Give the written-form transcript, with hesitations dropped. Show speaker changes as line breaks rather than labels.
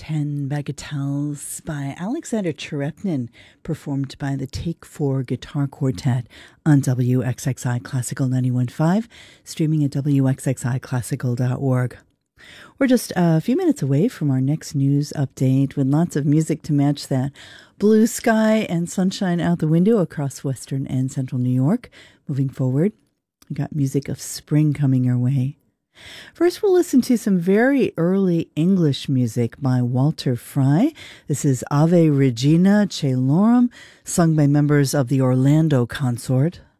10 Bagatelles by Alexander Cherepnin, performed by the Take 4 Guitar Quartet on WXXI Classical 91.5, streaming at wxxiclassical.org. We're just a few minutes away from our next news update with lots of music to match that blue sky and sunshine out the window across western and central New York. Moving forward, we got music of spring coming your way. First, we'll listen to some very early English music by Walter Fry. This is Ave Regina Caelorum, sung by members of the Orlando Consort.